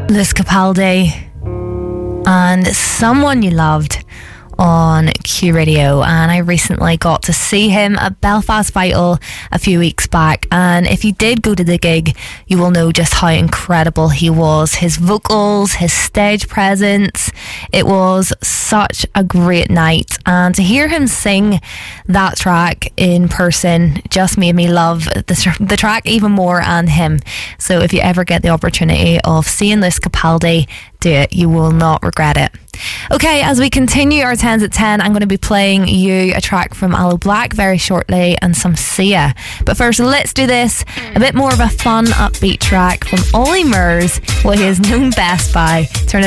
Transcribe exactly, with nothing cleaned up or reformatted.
Lewis Capaldi and Someone You Loved on Q Radio, and I recently got to see him at Belfast Vital a few weeks back, and if you did go to the gig you will know just how incredible he was. His vocals, his stage presence, it was such a great night, and to hear him sing that track in person just made me love the, the track even more and him. So if you ever get the opportunity of seeing Lewis Capaldi, do it. You will not regret it. Okay, as we continue our tens at ten, I'm going to be playing you a track from Aloe Blacc very shortly and some Sia. But first, let's do this. A bit more of a fun, upbeat track from Ollie Murs, what he is known best by. Turn it